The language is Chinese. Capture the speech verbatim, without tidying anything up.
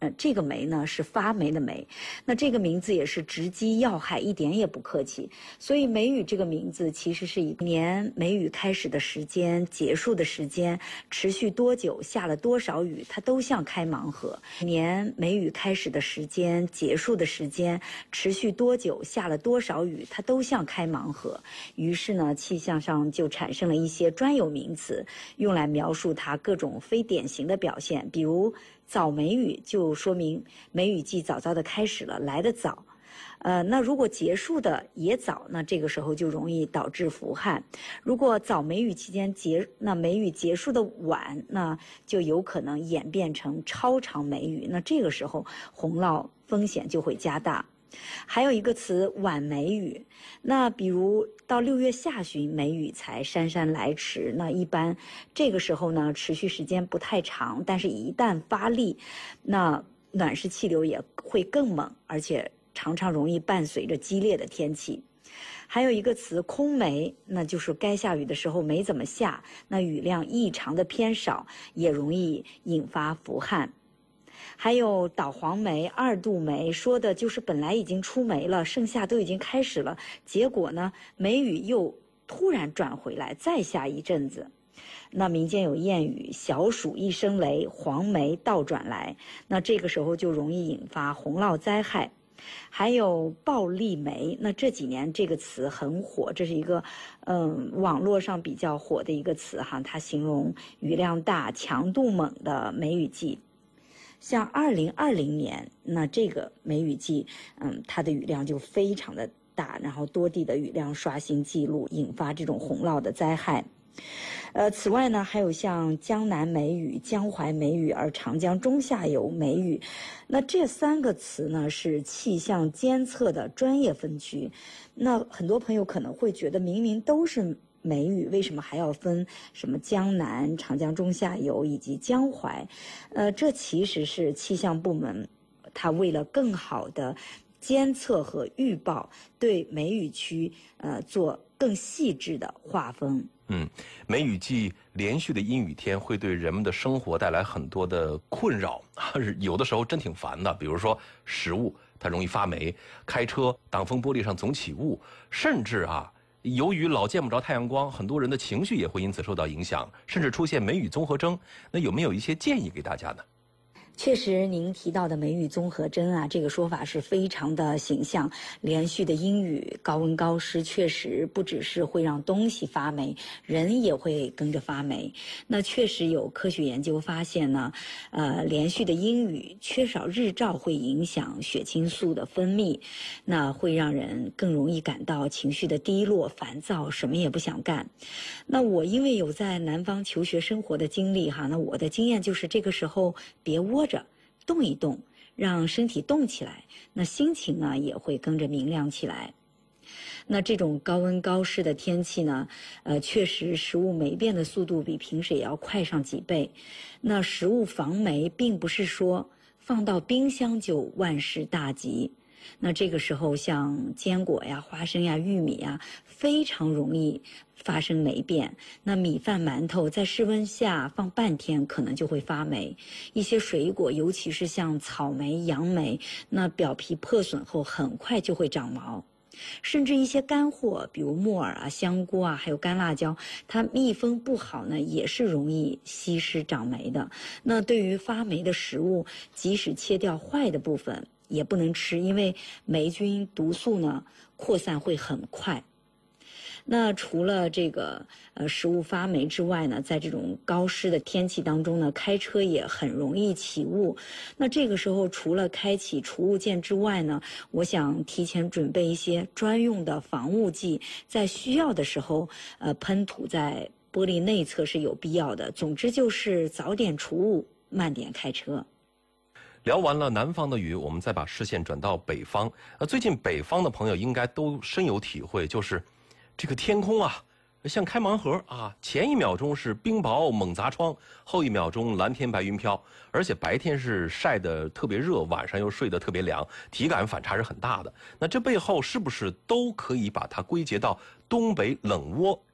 呃，这个霉呢是发霉的霉，那这个名字也是直击要害，一点也不客气。所以梅雨这个名字其实是一年梅雨开始的时间、结束的时间、持续多久、下了多少雨，它都像开盲盒。年梅雨开始的时间、结束的时间、持续多久、下了多少雨，它都像开盲盒。于是呢，气象上就产生了一些专有名词，用来描述它各种非典型的表现，比如早梅雨就说明梅雨季早早的开始了，来得早。呃，那如果结束的也早，那这个时候就容易导致伏旱。如果早梅雨期间结，那梅雨结束的晚，那就有可能演变成超长梅雨，那这个时候洪涝风险就会加大。还有一个词晚梅雨，那比如到六月下旬梅雨才姗姗来迟，那一般这个时候呢持续时间不太长，但是一旦发力，那暖湿气流也会更猛，而且常常容易伴随着激烈的天气。还有一个词空梅，那就是该下雨的时候没怎么下，那雨量异常的偏少，也容易引发伏旱。还有倒黄梅、二度梅，说的就是本来已经出梅了，盛夏都已经开始了，结果呢梅雨又突然转回来，再下一阵子。那民间有谚语，小暑一声雷，黄梅倒转来，那这个时候就容易引发洪涝灾害。还有暴戾梅，那这几年这个词很火，这是一个嗯网络上比较火的一个词哈，它形容雨量大、强度猛的梅雨季。像二零二零年，那这个梅雨季，嗯，它的雨量就非常的大，然后多地的雨量刷新记录，引发这种洪涝的灾害。呃，此外呢，还有像江南梅雨、江淮梅雨，而长江中下游梅雨，那这三个词呢是气象监测的专业分区。那很多朋友可能会觉得，明明都是梅雨，为什么还要分什么江南、长江中下游以及江淮？呃，这其实是气象部门它为了更好的监测和预报，对梅雨区呃做更细致的划分。 嗯，梅雨季连续的阴雨天会对人们的生活带来很多的困扰，有的时候真挺烦的。比如说食物它容易发霉，开车挡风玻璃上总起雾，甚至啊，由于老见不着太阳光，很多人的情绪也会因此受到影响，甚至出现梅雨综合征。那有没有一些建议给大家呢？ 确实，您提到的梅雨综合征啊，这个说法是非常的形象。连续的阴雨、高温高湿，确实不只是会让东西发霉，人也会跟着发霉。那确实有科学研究发现呢，呃，连续的阴雨、缺少日照会影响血清素的分泌，那会让人更容易感到情绪的低落、烦躁，什么也不想干。那我因为有在南方求学生活的经历哈，那我的经验就是这个时候别窝着，动一动，让身体动起来，那心情呢也会跟着明亮起来。那这种高温高湿的天气呢，呃，确实食物霉变的速度比平时也要快上几倍。那食物防霉并不是说放到冰箱就万事大吉。那这个时候像坚果呀、花生呀、玉米呀，非常容易发生霉变。那米饭、馒头在室温下放半天可能就会发霉。一些水果，尤其是像草莓、杨梅，那表皮破损后很快就会长毛。甚至一些干货，比如木耳啊、香菇啊，还有干辣椒，它密封不好呢，也是容易吸湿长霉的。那对于发霉的食物，即使切掉坏的部分也不能吃，因为霉菌毒素呢扩散会很快。那除了这个呃食物发霉之外呢，在这种高湿的天气当中呢，开车也很容易起雾。那这个时候除了开启除雾键之外呢，我想提前准备一些专用的防雾剂，在需要的时候呃喷涂在玻璃内侧是有必要的。总之就是早点除雾，慢点开车。 聊完了南方的雨，我们再把视线转到北方。呃，最近北方的朋友应该都深有体会，就是这个天空啊，像开盲盒啊，前一秒钟是冰雹猛砸窗，后一秒钟蓝天白云飘，而且白天是晒得特别热，晚上又睡得特别凉，体感反差是很大的。那这背后是不是都可以把它归结到东北冷窝